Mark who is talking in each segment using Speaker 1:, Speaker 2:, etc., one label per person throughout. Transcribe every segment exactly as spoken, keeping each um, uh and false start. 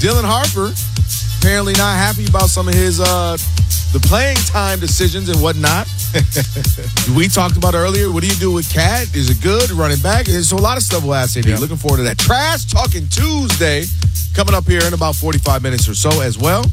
Speaker 1: Dylan Harper apparently not happy about some of his uh, the playing time decisions and whatnot. We talked about earlier. What do you do with Cat? Is it good running back? There's a lot of stuff we'll ask A D. Yeah. Looking forward to that. Trash Talking Tuesday coming up here in about forty-five minutes or so as well.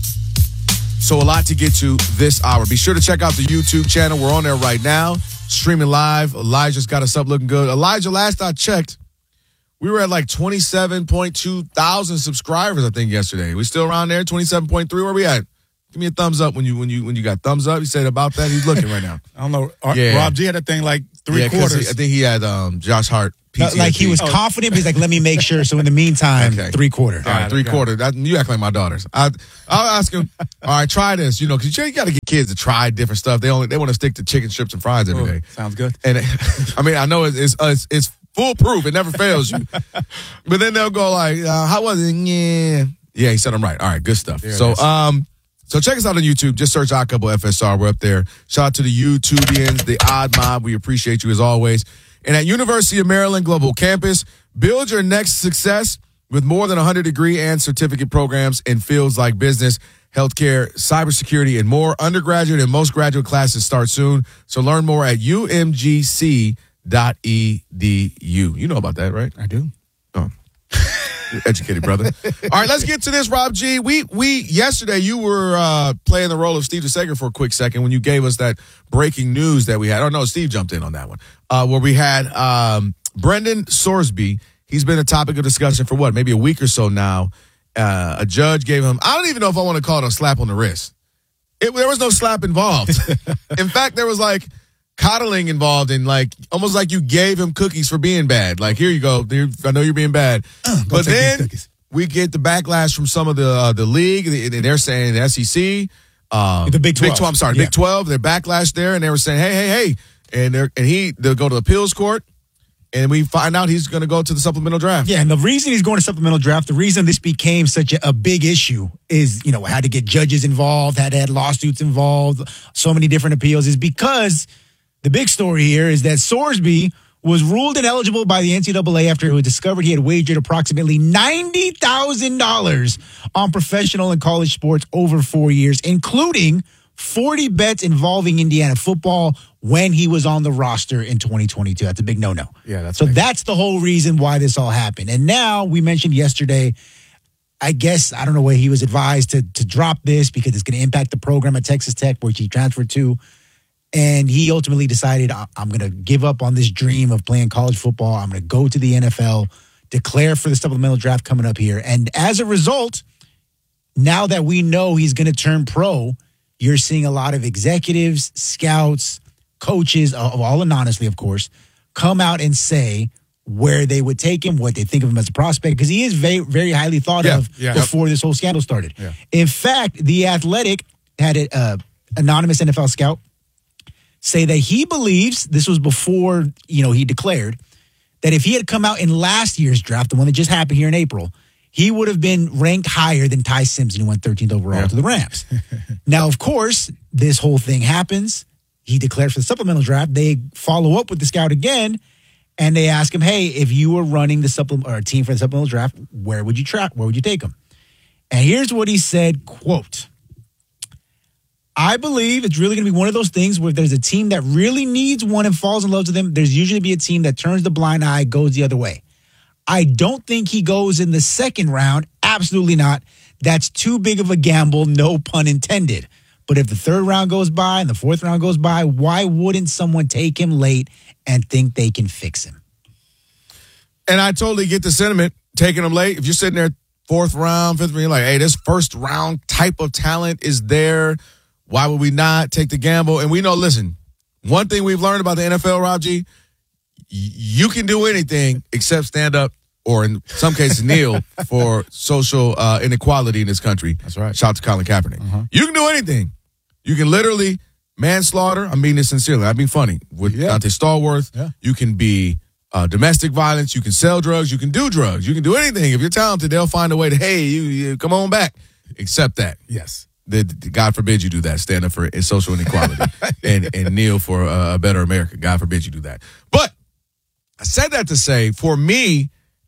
Speaker 1: So a lot to get to this hour. Be sure to check out the YouTube channel. We're on there right now, streaming live. Elijah's got us up looking good. Elijah, last I checked, we were at like twenty-seven point two thousand subscribers, I think, yesterday. We still around there, twenty-seven point three. Where we at? Give me a thumbs up when you when you when you got thumbs up. He said about that. He's looking right now.
Speaker 2: I don't know. Yeah. Rob G had that thing like three
Speaker 1: yeah,
Speaker 2: quarters.
Speaker 1: He, I think he had um, Josh Hart.
Speaker 3: No, like he was oh. confident, but he's like, let me make sure. So in the meantime, okay. three quarter.
Speaker 1: All right, three quarter. That, you act like my daughters. I, I'll ask him. All right, try this. You know, because you got to get kids to try different stuff. They only they want to stick to chicken strips and fries every
Speaker 2: Ooh,
Speaker 1: day.
Speaker 2: Sounds good.
Speaker 1: And I mean, I know it's it's, it's it's foolproof. It never fails you. But then they'll go like, uh, "How was it?" Yeah, yeah. He said, "I'm right." All right, good stuff. There so, um. So check us out on YouTube. Just search Odd Couple F S R. We're up there. Shout out to the YouTubians, the Odd Mob. We appreciate you as always. And at University of Maryland Global Campus, build your next success with more than one hundred degree and certificate programs in fields like business, healthcare, cybersecurity, and more. Undergraduate and most graduate classes start soon. So learn more at U M G C dot E D U. You know about that, right?
Speaker 2: I do.
Speaker 1: Oh. You're educated, brother. All right, let's get to this, Rob G. We we yesterday you were uh, playing the role of Steve DeSager for a quick second when you gave us that breaking news that we had. Oh no, Steve jumped in on that one. Uh, where we had um, Brendan Sorsby. He's been a topic of discussion for what, maybe a week or so now. Uh, a judge gave him. I don't even know if I want to call it a slap on the wrist. It, there was no slap involved. In fact, there was like coddling involved in like almost like you gave him cookies for being bad. Like, here you go. I know you're being bad. Uh, but then we get the backlash from some of the uh, the league. They're saying the S E C, um,
Speaker 3: the Big twelve.
Speaker 1: Big twelve. I'm sorry, yeah. Big twelve. They're backlash there, and they were saying, hey, hey, hey, and they and he they'll go to the appeals court, and we find out he's going to go to the supplemental draft.
Speaker 3: Yeah, and the reason he's going to supplemental draft, the reason this became such a, a big issue is, you know, had to get judges involved, had to have lawsuits involved, so many different appeals, is because the big story here is that Sorsby was ruled ineligible by the N C double A after it was discovered he had wagered approximately ninety thousand dollars on professional and college sports over four years, including forty bets involving Indiana football when he was on the roster in twenty twenty-two. That's a big no-no.
Speaker 2: Yeah, that's
Speaker 3: So
Speaker 2: right.
Speaker 3: that's the whole reason why this all happened. And now, we mentioned yesterday, I guess, I don't know where he was advised to, to drop this because it's going to impact the program at Texas Tech, which he transferred to. And he ultimately decided, I'm going to give up on this dream of playing college football. I'm going to go to the N F L, declare for the supplemental draft coming up here. And as a result, now that we know he's going to turn pro, you're seeing a lot of executives, scouts, coaches, of all anonymously, of course, come out and say where they would take him, what they think of him as a prospect, because he is very, very highly thought
Speaker 1: yeah,
Speaker 3: of
Speaker 1: yeah.
Speaker 3: before this whole scandal started.
Speaker 1: Yeah.
Speaker 3: In fact, The Athletic had an uh, anonymous N F L scout say that he believes, this was before, you know, he declared, that if he had come out in last year's draft, the one that just happened here in April, he would have been ranked higher than Ty Simpson, who went thirteenth overall yeah. to the Rams. Now, of course, this whole thing happens. He declares for the supplemental draft. They follow up with the scout again, and they ask him, hey, if you were running the supplement or a team for the supplemental draft, where would you track? Where would you take him? And here's what he said, quote, I believe it's really going to be one of those things where if there's a team that really needs one and falls in love with them, there's usually be a team that turns the blind eye, goes the other way. I don't think he goes in the second round. Absolutely not. That's too big of a gamble, no pun intended. But if the third round goes by and the fourth round goes by, why wouldn't someone take him late and think they can fix him?
Speaker 1: And I totally get the sentiment, taking him late. If you're sitting there fourth round, fifth round, you're like, hey, this first round type of talent is there. Why would we not take the gamble? And we know, listen, one thing we've learned about the N F L, Rob G, you can do anything except stand up or in some cases kneel for social uh, inequality in this country.
Speaker 2: That's right.
Speaker 1: Shout out to Colin Kaepernick. Uh-huh. You can do anything. You can literally manslaughter. I mean this sincerely. I mean funny. With
Speaker 2: yeah.
Speaker 1: Dante Stallworth,
Speaker 2: yeah.
Speaker 1: you can be uh, domestic violence. You can sell drugs. You can do drugs. You can do anything. If you're talented, they'll find a way to, hey, you, you come on back. Except that.
Speaker 2: Yes.
Speaker 1: The, the, God forbid you do that. Stand up for social inequality and, and kneel for a better America. God forbid you do that. But I said that to say, for me,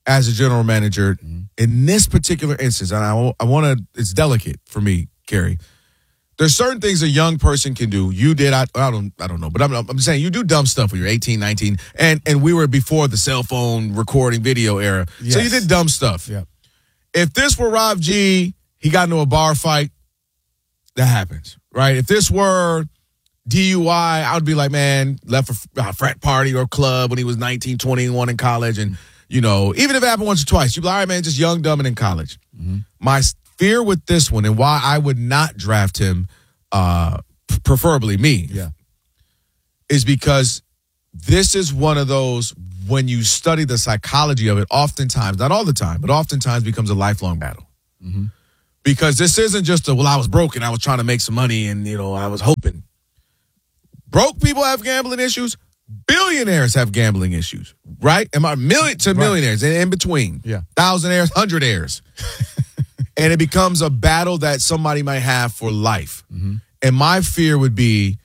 Speaker 1: as a general manager mm-hmm. in this particular instance, and I, I want to, it's delicate for me, Kerry. There's certain things a young person can do. You did, I, I don't I don't know, but I'm, I'm saying you do dumb stuff when you're eighteen, nineteen, and, and we were before the cell phone recording video era. Yes. So you did dumb stuff.
Speaker 2: Yeah.
Speaker 1: If this were Rob G, he got into a bar fight, that happens, right? If this were D U I, I would be like, man, left for a frat party or club when he was nineteen, twenty-one in college. And, you know, even if it happened once or twice, you'd be like, all right, man, just young, dumb, and in college. Mm-hmm. My fear with this one and why I would not draft him, uh, preferably me,
Speaker 2: yeah,
Speaker 1: is because this is one of those, when you study the psychology of it, oftentimes, not all the time, but oftentimes becomes a lifelong battle.
Speaker 2: Mm-hmm.
Speaker 1: Because this isn't just a, well, I was broke and I was trying to make some money and, you know, I was hoping. Broke people have gambling issues. Billionaires have gambling issues, right? Am I million to millionaires and in between?
Speaker 2: Yeah.
Speaker 1: Thousandaires, hundredaires. And it becomes a battle that somebody might have for life.
Speaker 2: Mm-hmm.
Speaker 1: And my fear would be,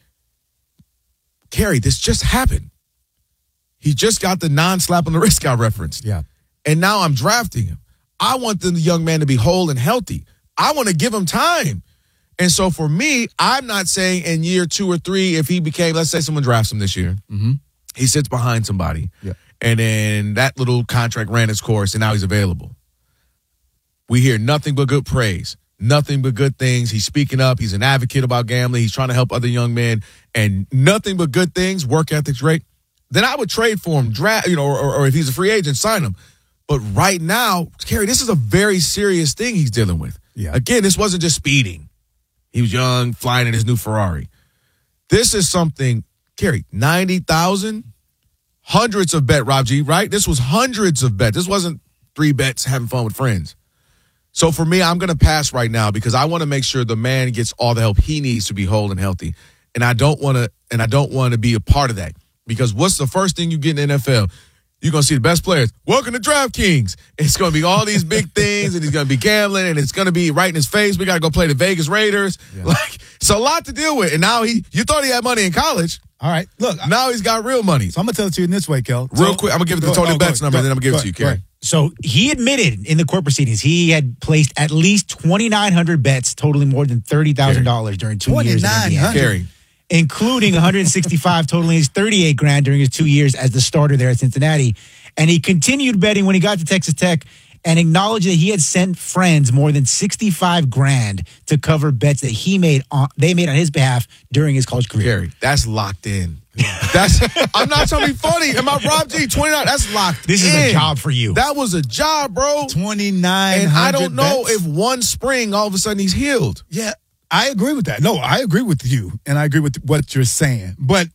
Speaker 1: Kerry, this just happened. He just got the non-slap on the wrist guy reference.
Speaker 2: Yeah.
Speaker 1: And now I'm drafting him. I want the young man to be whole and healthy. I want to give him time. And so for me, I'm not saying in year two or three, if he became, let's say someone drafts him this year,
Speaker 2: mm-hmm.
Speaker 1: he sits behind somebody,
Speaker 2: yeah.
Speaker 1: and then that little contract ran its course, and now he's available. We hear nothing but good praise, nothing but good things. He's speaking up. He's an advocate about gambling. He's trying to help other young men, and nothing but good things, work ethic's great. Then I would trade for him, draft, you know, or, or if he's a free agent, sign him. But right now, Kerry, this is a very serious thing he's dealing with.
Speaker 2: Yeah.
Speaker 1: Again, this wasn't just speeding. He was young, flying in his new Ferrari. This is something, Kerry, ninety thousand, hundreds of bet, Rob G, right? This was hundreds of bets. This wasn't three bets having fun with friends. So for me, I'm going to pass right now because I want to make sure the man gets all the help he needs to be whole and healthy. And I don't want to, and I don't want to be a part of that. Because what's the first thing you get in the N F L? You're going to see the best players. Welcome to DraftKings. It's going to be all these big things, and he's going to be gambling, and it's going to be right in his face. We got to go play the Vegas Raiders. Yeah. Like, it's a lot to deal with. And now he, you thought he had money in college.
Speaker 2: All right. Look.
Speaker 1: Now he's got real money.
Speaker 2: So I'm going to tell it to you in this way, Kel.
Speaker 1: Real
Speaker 2: so,
Speaker 1: quick, I'm going to give it to Tony oh, Betts number, go, and then I'm going to give go, it to you, Kerry.
Speaker 3: So he admitted in the court proceedings he had placed at least twenty-nine hundred bets totaling more than thirty thousand dollars during two years in Indiana.
Speaker 1: Kerry.
Speaker 3: Including one hundred sixty-five totaling his thirty-eight grand during his two years as the starter there at Cincinnati. And he continued betting when he got to Texas Tech and acknowledged that he had sent friends more than sixty-five grand to cover bets that he made on they made on his behalf during his college career.
Speaker 1: Kerry, that's locked in. That's I'm not trying to be funny. Am I Rob G? twenty-nine. That's locked
Speaker 3: This
Speaker 1: in.
Speaker 3: is a job for you.
Speaker 1: That was a job, bro.
Speaker 2: twenty-nine hundred
Speaker 1: And I don't know
Speaker 2: bets.
Speaker 1: if one spring all of a sudden he's healed.
Speaker 2: Yeah. I agree with that. No, I agree with you, and I agree with what you're saying. But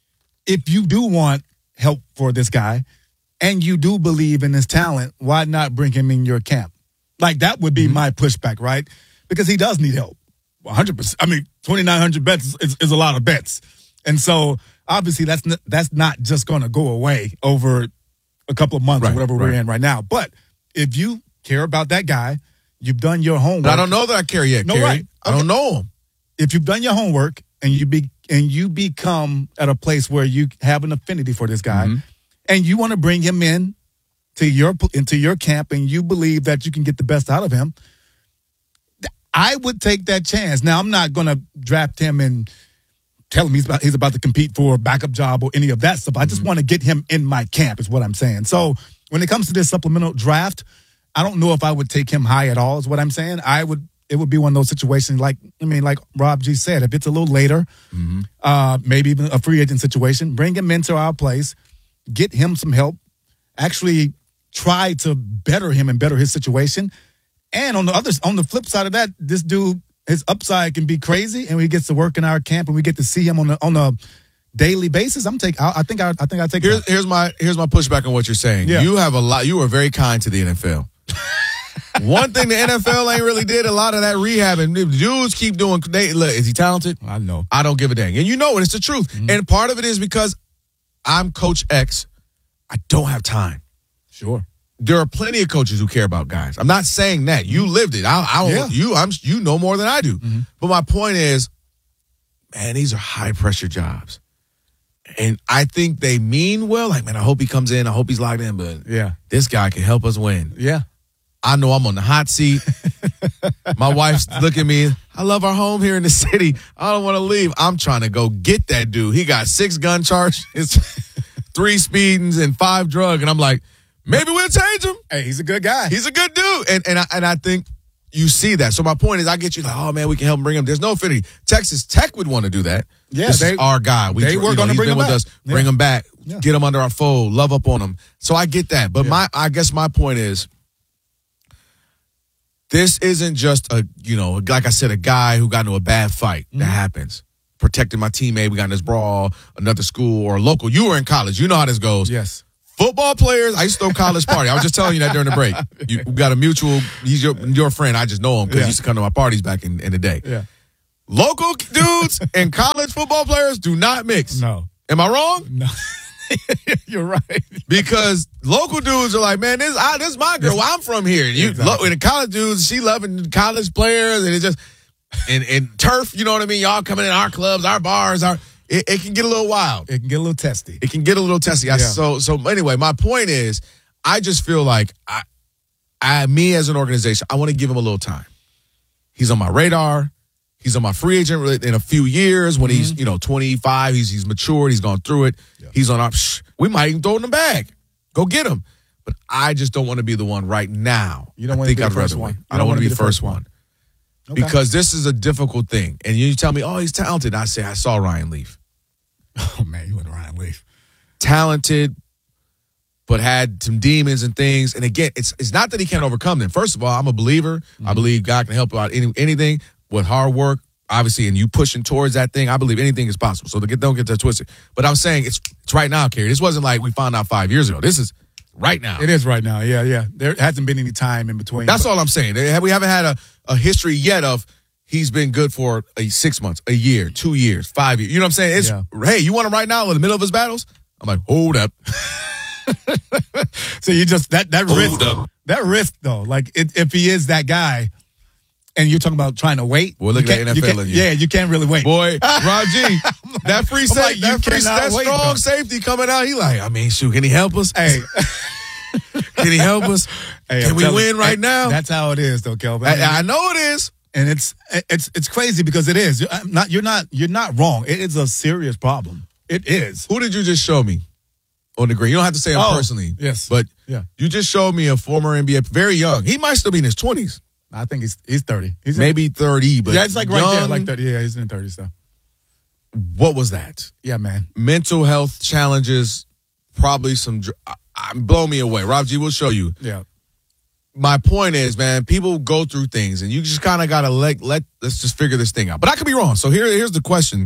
Speaker 2: if you do want help for this guy, and you do believe in his talent, why not bring him in your camp? Like, that would be mm-hmm. my pushback, right? Because he does need help. one hundred percent. I mean, twenty-nine hundred bets is, is a lot of bets. And so, obviously, that's not, that's not just going to go away over a couple of months
Speaker 1: right,
Speaker 2: or whatever
Speaker 1: right.
Speaker 2: we're in right now. But if you care about that guy, you've done your homework.
Speaker 1: But I don't know that I care yet,
Speaker 2: No,
Speaker 1: Kerry.
Speaker 2: right.
Speaker 1: I don't know him.
Speaker 2: If you've done your homework and you be and you become at a place where you have an affinity for this guy, mm-hmm. and you want to bring him in to your into your camp, and you believe that you can get the best out of him, I would take that chance. Now, I'm not going to draft him and tell him he's about he's about to compete for a backup job or any of that stuff. I just mm-hmm. want to get him in my camp, is what I'm saying. So when it comes to this supplemental draft, I don't know if I would take him high at all, is what I'm saying. I would. It would be one of those situations like, I mean, like Rob G said, if it's a little later,
Speaker 1: mm-hmm.
Speaker 2: uh, maybe even a free agent situation, bring him into our place, get him some help, actually try to better him and better his situation. And on the other, on the flip side of that, this dude, his upside can be crazy, and he gets to work in our camp, and we get to see him on a on a daily basis. I'm take. I, I think I, I think I take.
Speaker 1: Here's, here's my here's my pushback on what you're saying.
Speaker 2: Yeah.
Speaker 1: You have a lot. You are very kind to the N F L. One thing the N F L ain't really did a lot of that rehabbing. The dudes keep doing. They, look, is he talented?
Speaker 2: I know.
Speaker 1: I don't give a dang, and you know it. It's the truth. Mm-hmm. And part of it is because I'm Coach X. I don't have time.
Speaker 2: Sure.
Speaker 1: There are plenty of coaches who care about guys. I'm not saying that. You lived it. I, I
Speaker 2: yeah.
Speaker 1: you. I'm. You know more than I do.
Speaker 2: Mm-hmm.
Speaker 1: But my point is, man, these are high pressure jobs. And I think they mean well. Like, man, I hope he comes in. I hope he's locked in. But
Speaker 2: Yeah.
Speaker 1: this guy can help us win.
Speaker 2: Yeah.
Speaker 1: I know I'm on the hot seat. My wife's looking at me. I love our home here in the city. I don't want to leave. I'm trying to go get that dude. He got six gun charges, three speedings, and five drug. And I'm like, maybe we'll change him.
Speaker 2: Hey, he's a good guy.
Speaker 1: He's a good dude. And and I, and I think you see that. So my point is, I get you like, oh, man, we can help him bring him. There's no affinity. Texas Tech would want to do that.
Speaker 2: Yeah,
Speaker 1: this
Speaker 2: they-
Speaker 1: is our guy. We,
Speaker 2: they were
Speaker 1: you know,
Speaker 2: gonna
Speaker 1: he's
Speaker 2: bring
Speaker 1: been
Speaker 2: him
Speaker 1: with
Speaker 2: back.
Speaker 1: us.
Speaker 2: Yeah.
Speaker 1: Bring him back.
Speaker 2: Yeah.
Speaker 1: Get him under our fold. Love up on him. So I get that. But
Speaker 2: Yeah.
Speaker 1: my, I guess my point is, this isn't just a, you know, like I said, a guy who got into a bad fight. That happens. Protecting my teammate. We got in this brawl, another school or local. You were in college. You know how this goes.
Speaker 2: Yes.
Speaker 1: Football players, I used to throw college party. I was just telling you that during the break. You we got a mutual, he's your, your friend. I just know him because
Speaker 2: Yeah.
Speaker 1: he used to come to my parties back in, in the day.
Speaker 2: Yeah.
Speaker 1: Local dudes and college football players do not mix.
Speaker 2: No.
Speaker 1: Am I wrong?
Speaker 2: No. You're right.
Speaker 1: Because local dudes are like, man, this I, this is my girl. Well, I'm from here. You,
Speaker 2: Exactly.
Speaker 1: lo, and the college dudes, she loving college players, and it's just and and turf. You know what I mean? Y'all coming in our clubs, our bars, our it, it can get a little wild.
Speaker 2: It can get a little testy.
Speaker 1: It can get a little testy. I,
Speaker 2: Yeah.
Speaker 1: so so anyway, my point is, I just feel like I, I me as an organization, I want to give him a little time. He's on my radar. He's on my free agent in a few years when he's, you know, twenty-five. He's he's matured. He's gone through it.
Speaker 2: Yeah.
Speaker 1: He's on our. Shh, we might even throw in the bag. Go get him. But I just don't want to be the one right now.
Speaker 2: You don't
Speaker 1: I
Speaker 2: want to
Speaker 1: think
Speaker 2: be the
Speaker 1: I'd
Speaker 2: first
Speaker 1: rather
Speaker 2: one.
Speaker 1: wait.
Speaker 2: You
Speaker 1: I don't want to be the first one.
Speaker 2: Okay.
Speaker 1: Because this is a difficult thing. And you tell me, oh, he's talented. I say, I saw Ryan Leaf.
Speaker 2: Oh, man, you went Ryan Leaf.
Speaker 1: Talented, but had some demons and things. And again, it's it's not that he can't overcome them. First of all, I'm a believer.
Speaker 2: Mm-hmm.
Speaker 1: I believe God can help out any, anything with hard work, obviously, and you pushing towards that thing. I believe anything is possible. So get, don't get that twisted. But I'm saying it's it's right now, Kerry. This wasn't like we found out five years ago. This is right now.
Speaker 2: It is right now. Yeah, yeah. There hasn't been any time in between.
Speaker 1: That's
Speaker 2: but-
Speaker 1: all I'm saying. They- We haven't had a, a history yet of he's been good for a six months, a year, two years, five years. You know what I'm saying? It's
Speaker 2: Yeah.
Speaker 1: hey, you want him right now in the middle of his battles? I'm like, hold up.
Speaker 2: So you just that that
Speaker 1: Hold
Speaker 2: risk
Speaker 1: up.
Speaker 2: that risk though, like it, if he is that guy, and you're talking about trying to wait.
Speaker 1: Well, look
Speaker 2: you
Speaker 1: at
Speaker 2: can't-
Speaker 1: N F
Speaker 2: you
Speaker 1: L
Speaker 2: can't-
Speaker 1: in you.
Speaker 2: Yeah, you can't really wait.
Speaker 1: Boy, Ron G, that free
Speaker 2: I'm
Speaker 1: safety,
Speaker 2: like, you
Speaker 1: that, free,
Speaker 2: cannot
Speaker 1: that
Speaker 2: wait,
Speaker 1: strong
Speaker 2: though.
Speaker 1: safety coming out. He like, I mean, shoot, can he help us?
Speaker 2: Hey,
Speaker 1: Can he help us?
Speaker 2: hey,
Speaker 1: Can
Speaker 2: I'm
Speaker 1: we
Speaker 2: telling
Speaker 1: win
Speaker 2: you,
Speaker 1: right now?
Speaker 2: That's how it is, though, Kelvin.
Speaker 1: I, I know it is.
Speaker 2: and it's it's it's crazy because it is. I'm not you're not you're not wrong. It is a serious problem. It is.
Speaker 1: Who did you just show me on the green? You don't have to say him
Speaker 2: Oh,
Speaker 1: personally.
Speaker 2: yes.
Speaker 1: But
Speaker 2: Yeah.
Speaker 1: you just showed me a former N B A, very young. He might still be in his twenties,
Speaker 2: I think he's he's thirty. He's in-
Speaker 1: maybe thirty, but
Speaker 2: yeah, it's like right there,
Speaker 1: young.
Speaker 2: like thirty. Yeah, he's in thirty. So
Speaker 1: What was that?
Speaker 2: yeah, man.
Speaker 1: Mental health challenges, probably some. dr- I, I, blow me away. Rob G, we'll show you.
Speaker 2: Yeah.
Speaker 1: My point is, man, people go through things, and you just kind of gotta let let let's just figure this thing out. But I could be wrong. So here, here's the question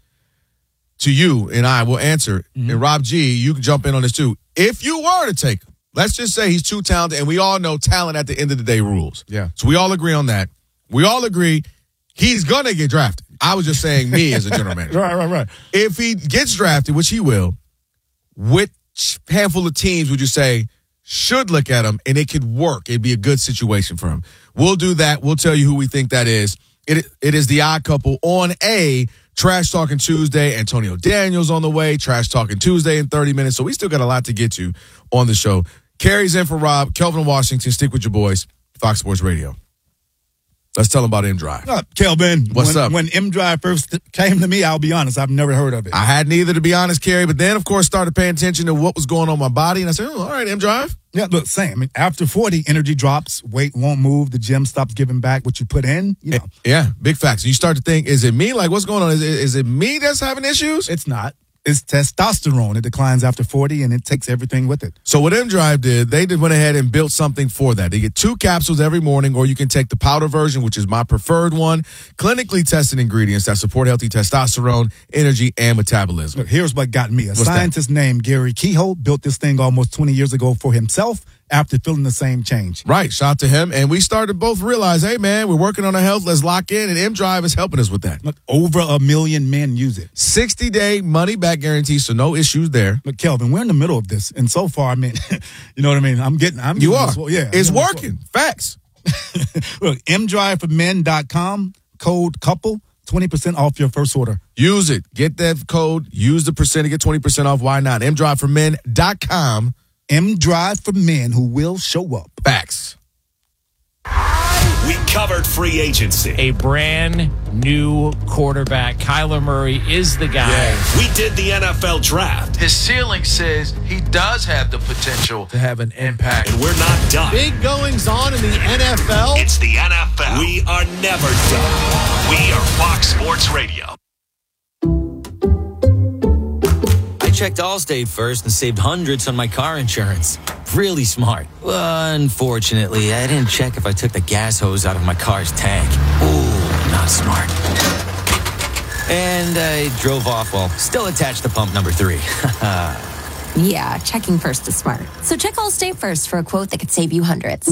Speaker 1: to you, and I will answer.
Speaker 2: Mm-hmm.
Speaker 1: And Rob G, you can jump in on this too. If you were to take him, let's just say he's too talented, and we all know talent at the end of the day rules.
Speaker 2: Yeah.
Speaker 1: So we all agree on that. We all agree he's gonna get drafted. I was just saying me as a general manager.
Speaker 2: Right, right, right.
Speaker 1: If he gets drafted, which he will, which handful of teams would you say should look at him and it could work? It'd be a good situation for him. We'll do that. We'll tell you who we think that is. It It is the odd couple on a Trash Talking Tuesday. Antonio Daniels on the way. Trash Talking Tuesday in thirty minutes. So we still got a lot to get to on the show. Carrie's in for Rob. Kelvin Washington. Stick with your boys. Fox Sports Radio. Let's tell them about M Drive.
Speaker 2: Uh, Kelvin,
Speaker 1: What's
Speaker 2: when,
Speaker 1: up?
Speaker 2: When M Drive first came to me, I'll be honest, I've never heard of it.
Speaker 1: I had neither, to be honest, Carrie, but then, of course, started paying attention to what was going on in my body, and I said, oh, all right, M Drive.
Speaker 2: Yeah, look, same. I mean, after forty, energy drops, weight won't move, the gym stops giving back what you put in. You know,
Speaker 1: Yeah, big facts. You start to think, is it me? Like, what's going on? Is it, is it me that's having issues?
Speaker 2: it's not. It's testosterone. It declines after forty, and it takes everything with it.
Speaker 1: So what M Drive did, they did went ahead and built something for that. They get two capsules every morning, or you can take the powder version, which is my preferred one. Clinically tested ingredients that support healthy testosterone, energy, and metabolism.
Speaker 2: Look, here's what got me. A
Speaker 1: What's that?
Speaker 2: scientist named Gary Kehoe built this thing almost twenty years ago for himself after feeling the same change.
Speaker 1: Right, shout out to him. And we started to both realize, hey, man, we're working on our health. Let's lock in, and M Drive is helping us with that.
Speaker 2: Look, over a million men use it.
Speaker 1: sixty-day money-back guarantee, so no issues there.
Speaker 2: Look, Kelvin, we're in the middle of this, and so far, I mean, you know what I mean? I'm getting, I'm
Speaker 1: You
Speaker 2: getting
Speaker 1: are.
Speaker 2: this- well, yeah. I'm
Speaker 1: It's
Speaker 2: getting this-
Speaker 1: working. Facts.
Speaker 2: Look, M drive for men dot com, code couple, twenty percent off your first order.
Speaker 1: Use it. Get that code. Use the percent to get twenty percent off. Why not? m drive for men dot com.
Speaker 2: M-Drive for men who will show up.
Speaker 1: Facts.
Speaker 4: We covered free agency.
Speaker 5: A brand new quarterback. Kyler Murray is the guy.
Speaker 4: Yeah. We did the N F L draft.
Speaker 6: His ceiling says he does have the potential to have an impact.
Speaker 4: And we're not done.
Speaker 7: Big goings on in the N F L.
Speaker 4: It's the N F L. We are never done. We are Fox Sports Radio.
Speaker 8: I checked Allstate first and saved hundreds on my car insurance. Really smart. Unfortunately, I didn't check if I took the gas hose out of my car's tank. Ooh, not smart. And I drove off while still attached to pump number three.
Speaker 9: Yeah, checking first is smart. So check Allstate first for a quote that could save you hundreds.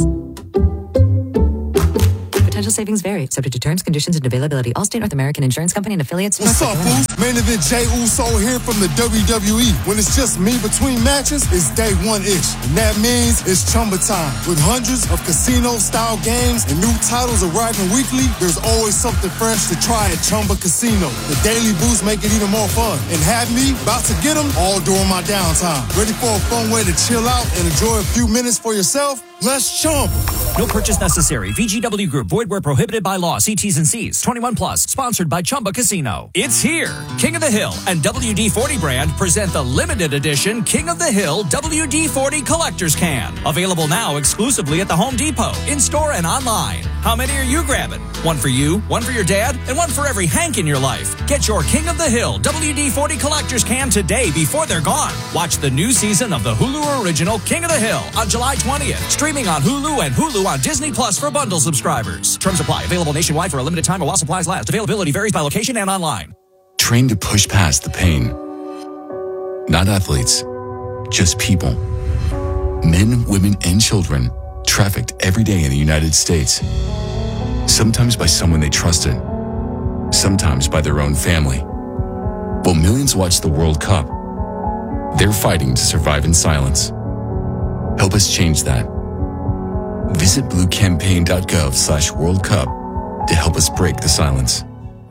Speaker 9: Potential savings vary, subject to terms, conditions, and availability. Allstate North American Insurance Company and affiliates.
Speaker 10: What's up, fools? Main event Jey Uso here from the W W E. When it's just me between matches, it's day one-ish. And that means it's Chumba time. With hundreds of casino-style games and new titles arriving weekly, there's always something fresh to try at Chumba Casino. The daily boosts make it even more fun. And have me about to get them all during my downtime. Ready for a fun way to chill out and enjoy a few minutes for yourself? Let's Chumba.
Speaker 11: No purchase necessary. V G W Group. Void where prohibited by law. See T's and C's. twenty-one plus. Sponsored by Chumba Casino. It's here. King of the Hill and W D forty brand present the limited edition King of the Hill W D forty Collector's Can. Available now exclusively at the Home Depot, in-store and online. How many are you grabbing? One for you, one for your dad, and one for every Hank in your life. Get your King of the Hill W D forty Collector's Can today before they're gone. Watch the new season of the Hulu original King of the Hill on July twentieth. Streaming on Hulu and Hulu on Disney Plus for bundle subscribers. Terms apply. Available nationwide for a limited time or while supplies last. Availability varies by location and online.
Speaker 12: Train to push past the pain. Not athletes, just people. Men, women, and children trafficked every day in the United States. Sometimes by someone they trusted, sometimes by their own family. While millions watch the World Cup, they're fighting to survive in silence. Help us change that. Visit bluecampaign.gov slash World Cup to help us break the silence.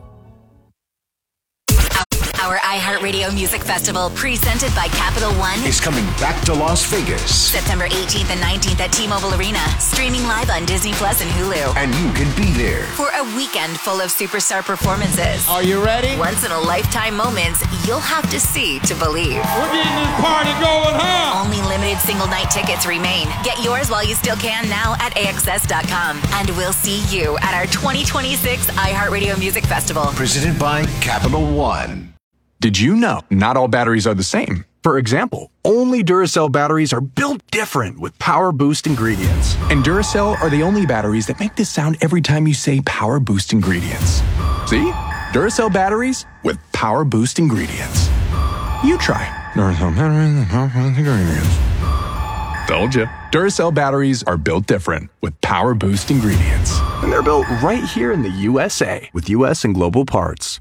Speaker 9: Our iHeartRadio Music Festival, presented by Capital One,
Speaker 4: is coming back to Las Vegas.
Speaker 9: September eighteenth and nineteenth at T-Mobile Arena. Streaming live on Disney Plus and Hulu.
Speaker 4: And you can be there
Speaker 9: For a weekend full of superstar performances.
Speaker 7: Are you ready?
Speaker 9: Once-in-a-lifetime moments you'll have to see to believe.
Speaker 7: We're getting this party going, huh?
Speaker 9: Only limited single-night tickets remain. Get yours while you still can now at A X S dot com. And we'll see you at our twenty twenty-six iHeartRadio Music Festival.
Speaker 4: presented by Capital One.
Speaker 13: Did you know not all batteries are the same? For example, only Duracell batteries are built different with Power Boost ingredients. And Duracell are the only batteries that make this sound every time you say Power Boost ingredients. See? Duracell batteries with Power Boost ingredients. You try. Duracell batteries with Power Boost ingredients. Told you. Duracell batteries are built different with Power Boost ingredients. And they're built right here in the U S A with U S and global parts.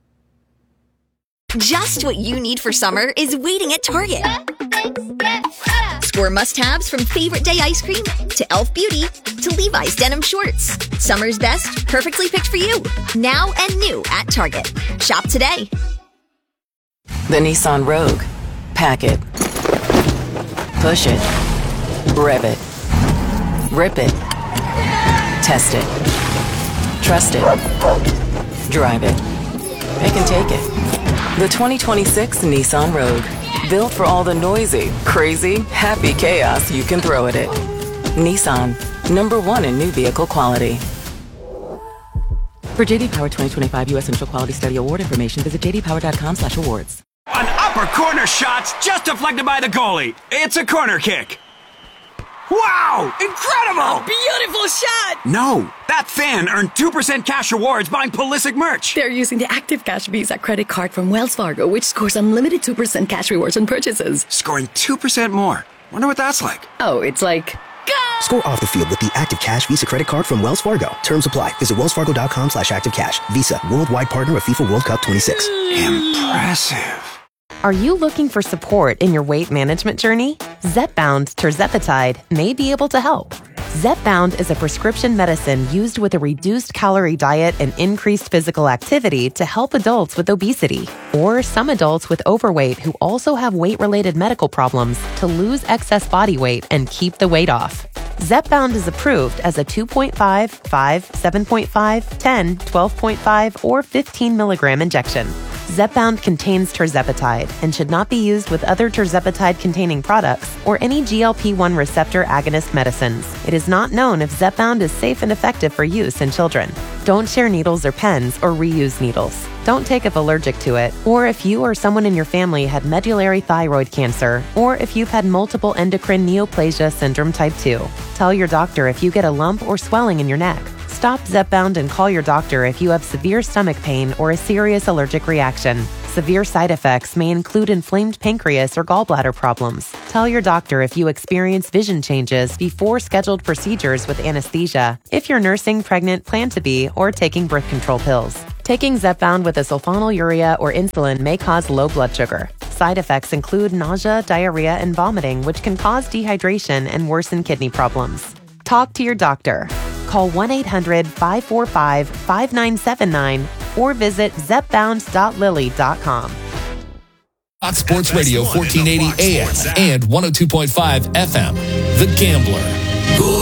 Speaker 9: Just what you need for summer is waiting at Target. Score must-haves from favorite day ice cream to e l f Beauty to Levi's denim shorts. Summer's best, perfectly picked for you. Now and new at Target. Shop today.
Speaker 14: The Nissan Rogue. Pack it. Push it. Rev it. Rip it. Test it. Trust it. Drive it. Pick and take it. The twenty twenty-six Nissan Rogue. Built for all the noisy, crazy, happy chaos you can throw at it. Nissan. Number one in new vehicle quality. For J D Power twenty twenty-five U S Initial Quality Study Award information, visit j d power dot com slash awards.
Speaker 15: An upper corner shot's just deflected by the goalie. It's a corner kick. Wow! Incredible!
Speaker 16: Beautiful shot!
Speaker 15: No, that fan earned two percent cash rewards buying Pulisic merch.
Speaker 16: They're using the Active Cash Visa credit card from Wells Fargo, which scores unlimited two percent cash rewards on purchases.
Speaker 15: Scoring two percent more. Wonder what that's like.
Speaker 16: Oh, it's like... Go!
Speaker 17: Score off the field with the Active Cash Visa credit card from Wells Fargo. Terms apply. Visit wells fargo dot com slash active cash. Visa, worldwide partner of FIFA World Cup twenty-six.
Speaker 15: Impressive.
Speaker 18: Are you looking for support in your weight management journey? Zepbound tirzepatide may be able to help. Zepbound is a prescription medicine used with a reduced calorie diet and increased physical activity to help adults with obesity, or some adults with overweight who also have weight-related medical problems to lose excess body weight and keep the weight off. Zepbound is approved as a two point five, five, seven point five, ten, twelve point five, or fifteen milligram injection. Zepbound contains tirzepatide and should not be used with other tirzepatide-containing products or any G L P one receptor agonist medicines. It is not known if Zepbound is safe and effective for use in children. Don't share needles or pens or reuse needles. Don't take if allergic to it, or if you or someone in your family had medullary thyroid cancer, or if you've had multiple endocrine neoplasia syndrome type two. Tell your doctor if you get a lump or swelling in your neck. Stop Zepbound and call your doctor if you have severe stomach pain or a serious allergic reaction. Severe side effects may include inflamed pancreas or gallbladder problems. Tell your doctor if you experience vision changes before scheduled procedures with anesthesia, if you're nursing, pregnant, plan to be, or taking birth control pills. Taking Zepbound with a sulfonylurea or insulin may cause low blood sugar. Side effects include nausea, diarrhea, and vomiting, which can cause dehydration and worsen kidney problems. Talk to your doctor. Call one eight hundred, five four five, five nine seven nine or visit zepbound dot lilly dot com.
Speaker 19: Fox Sports Radio, fourteen eighty A M and one oh two point five F M. The Gambler.